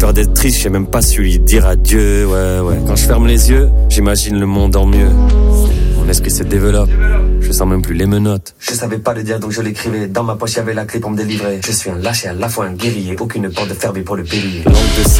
peur d'être triste, j'ai même pas su lui dire adieu. Ouais. Quand je ferme les yeux, j'imagine le monde en mieux. Mon esprit se développe, je sens même plus les menottes. Je savais pas le dire donc je l'écrivais. Dans ma poche y'avait la clé pour me délivrer. Je suis un lâche et à la fois un guerrier. Aucune porte fermée pour le bélier. Langue de